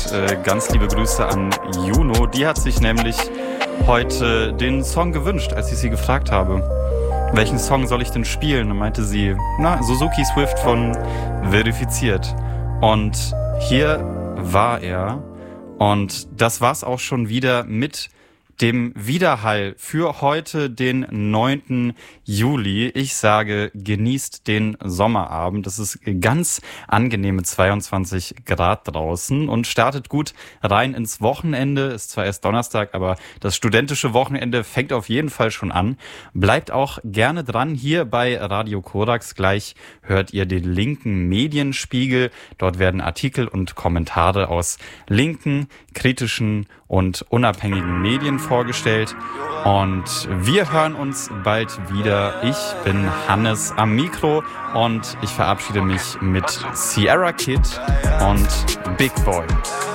ganz liebe Grüße an Juno. Die hat sich nämlich heute den Song gewünscht, als ich sie gefragt habe, welchen Song soll ich denn spielen? Dann meinte sie, Suzuki Swift von Verifiziert. Und hier war er. Und das war's auch schon wieder mit dem Widerhall für heute, den 9. Juli. Ich sage, genießt den Sommerabend. Es ist ganz angenehme 22 Grad draußen und startet gut rein ins Wochenende. Ist zwar erst Donnerstag, aber das studentische Wochenende fängt auf jeden Fall schon an. Bleibt auch gerne dran hier bei Radio Korax. Gleich hört ihr den linken Medienspiegel. Dort werden Artikel und Kommentare aus linken, kritischen und unabhängigen Medien vorgestellt. Und wir hören uns bald wieder. Ich bin Hannes am Mikro und ich verabschiede mich mit Sierra Kid und Big Boy.